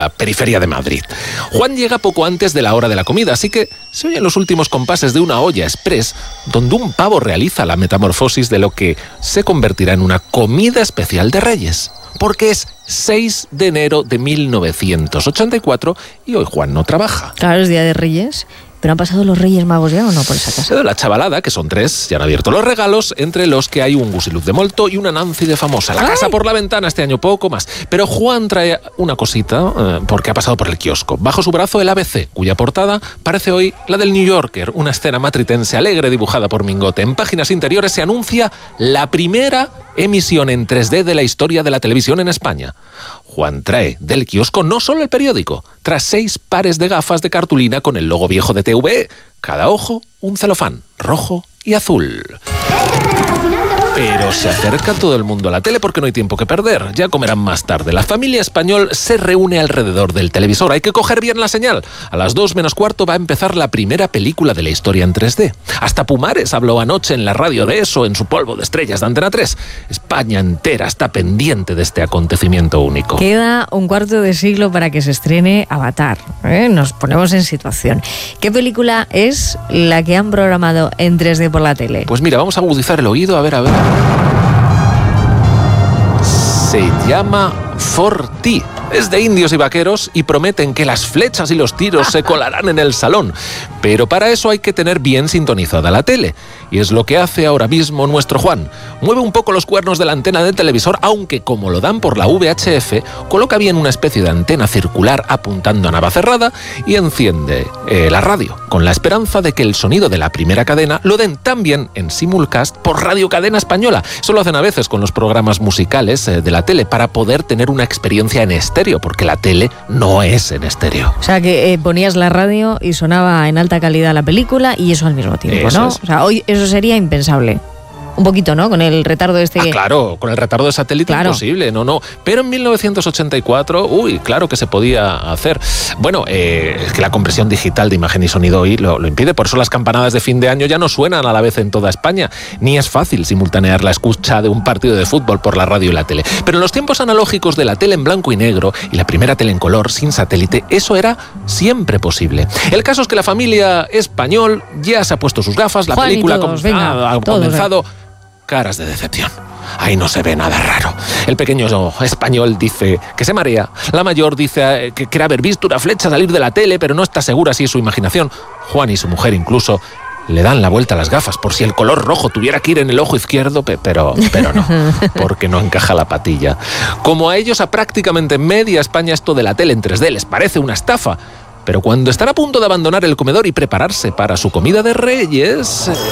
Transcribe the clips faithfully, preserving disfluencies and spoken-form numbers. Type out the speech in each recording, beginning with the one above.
la periferia de Madrid. Juan llega poco antes de la hora de la comida, así que se oyen los últimos compases de una olla express donde un pavo realiza la metamorfosis de lo que se convertirá en una comida especial de Reyes. Porque es seis de enero de mil novecientos ochenta y cuatro y hoy Juan no trabaja. Claro, es Día de Reyes. ¿Pero han pasado los Reyes Magos ya o no por esa casa? La chavalada, que son tres, ya han abierto los regalos, entre los que hay un Gusiluz de Molto y una Nancy de Famosa. La ¡ay! Casa por la ventana este año poco más. Pero Juan trae una cosita, eh, porque ha pasado por el kiosco. Bajo su brazo el A B C, cuya portada parece hoy la del New Yorker, una escena matritense alegre dibujada por Mingote. En páginas interiores se anuncia la primera emisión en tres D de la historia de la televisión en España. Juan trae del kiosco no solo el periódico, tras seis pares de gafas de cartulina con el logo viejo de T V E, cada ojo un celofán rojo y azul. Pero se acerca todo el mundo a la tele porque no hay tiempo que perder. Ya comerán más tarde. La familia Español se reúne alrededor del televisor. Hay que coger bien la señal. A las dos menos cuarto va a empezar la primera película de la historia en tres D. Hasta Pumares habló anoche en la radio de eso, en su polvo de estrellas de Antena tres. España entera está pendiente de este acontecimiento único. Queda un cuarto de siglo para que se estrene Avatar, ¿eh? Nos ponemos en situación. ¿Qué película es la que han programado en tres D por la tele? Pues mira, vamos a agudizar el oído, a ver, a ver. Se llama Forti. Es de indios y vaqueros y prometen que las flechas y los tiros se colarán en el salón. Pero para eso hay que tener bien sintonizada la tele. Y es lo que hace ahora mismo nuestro Juan. Mueve un poco los cuernos de la antena del televisor, aunque como lo dan por la V H F, coloca bien una especie de antena circular apuntando a Navacerrada y enciende eh, la radio, con la esperanza de que el sonido de la primera cadena lo den también en simulcast por Radio Cadena Española. Eso lo hacen a veces con los programas musicales eh, de la tele para poder tener una experiencia en estéreo, porque la tele no es en estéreo. O sea, que eh, ponías la radio y sonaba en alta calidad la película y eso al mismo tiempo, eso ¿no? Es. O sea, hoy eso sería impensable. Un poquito, ¿no? Con el retardo este... Ah, claro, con el retardo de satélite claro. Imposible, no, no. Pero en mil novecientos ochenta y cuatro, uy, claro que se podía hacer. Bueno, eh, es que la compresión digital de imagen y sonido hoy lo, lo impide, por eso las campanadas de fin de año ya no suenan a la vez en toda España, ni es fácil simultanear la escucha de un partido de fútbol por la radio y la tele. Pero en los tiempos analógicos de la tele en blanco y negro y la primera tele en color, sin satélite, eso era siempre posible. El caso es que la familia Español ya se ha puesto sus gafas, la Juan película todos, com- venga, ha, ha todos, comenzado... Venga. Caras de decepción. Ahí no se ve nada raro. El pequeño español dice que se marea. La mayor dice que quiere haber visto una flecha salir de la tele, pero no está segura si es su imaginación. Juan y su mujer incluso le dan la vuelta a las gafas por si el color rojo tuviera que ir en el ojo izquierdo, pero, pero no, porque no encaja la patilla. Como a ellos, a prácticamente media España, esto de la tele en tres D les parece una estafa. Pero cuando están a punto de abandonar el comedor y prepararse para su comida de Reyes... Eh...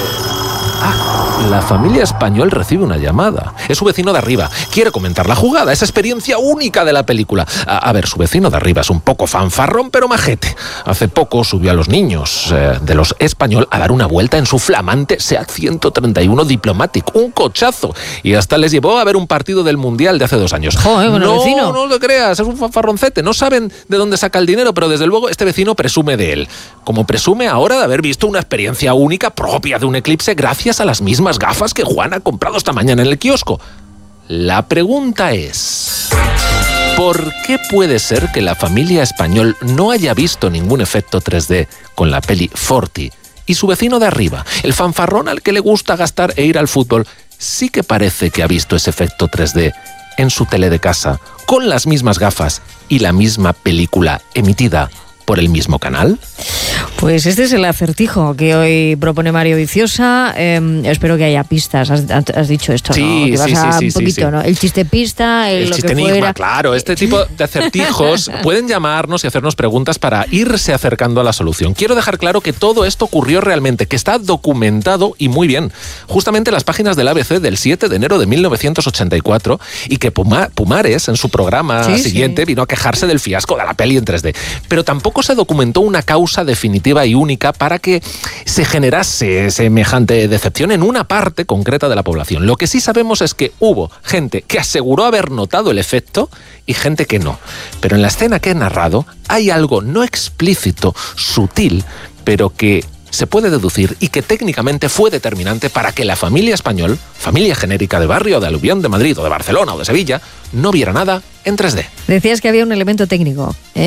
Ah, la familia Español recibe una llamada. Es su vecino de arriba. Quiere comentar la jugada, esa experiencia única de la película. A, a ver, su vecino de arriba es un poco fanfarrón, pero majete. Hace poco subió a los niños eh, de los Español a dar una vuelta en su flamante SEAT ciento treinta y uno Diplomatic. Un cochazo. Y hasta les llevó a ver un partido del Mundial de hace dos años. Joder, bueno, no, vecino. no lo creas, es un fanfarroncete. No saben de dónde saca el dinero, pero desde luego este vecino presume de él. Como presume ahora de haber visto una experiencia única propia de un eclipse gracias a las mismas gafas que Juan ha comprado esta mañana en el kiosco. La pregunta es... ¿por qué puede ser que la familia Español no haya visto ningún efecto tres D con la peli Forti? Y su vecino de arriba, el fanfarrón al que le gusta gastar e ir al fútbol, sí que parece que ha visto ese efecto tres D en su tele de casa, con las mismas gafas y la misma película emitida por el mismo canal. Pues este es el acertijo que hoy propone Mario Viciosa. Eh, espero que haya pistas. Has, has dicho esto, sí, ¿no? Que vas sí, a sí, un sí, poquito, sí. ¿no? El chiste pista, el, el lo chiste que enigma, fuera. claro. Este tipo de acertijos pueden llamarnos y hacernos preguntas para irse acercando a la solución. Quiero dejar claro que todo esto ocurrió realmente, que está documentado y muy bien. Justamente en las páginas del A B C del siete de enero de mil novecientos ochenta y cuatro y que Puma, Pumares en su programa sí, siguiente sí. vino a quejarse del fiasco de la peli en tres D. Pero tampoco se documentó una causa definitiva y única para que se generase semejante decepción en una parte concreta de la población. Lo que sí sabemos es que hubo gente que aseguró haber notado el efecto y gente que no. Pero en la escena que he narrado hay algo no explícito, sutil, pero que se puede deducir y que técnicamente fue determinante para que la familia Español, familia genérica de barrio, de Aluvión, de Madrid o de Barcelona o de Sevilla, no viera nada en tres D. Decías que había un elemento técnico, ¿eh?